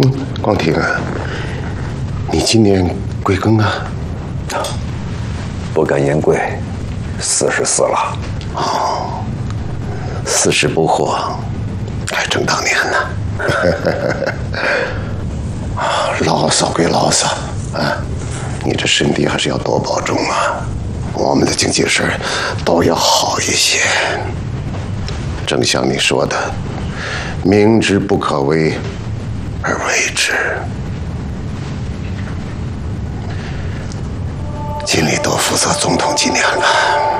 光庭啊，你今年贵庚啊？ 不敢言贵，44了。 哦，40不惑，还正当年呢。牢骚归牢骚啊，你这身体还是要多保重啊。我们的经济事都要好一些。正像你说的，明知不可为而为之，尽力多负责总统几年了。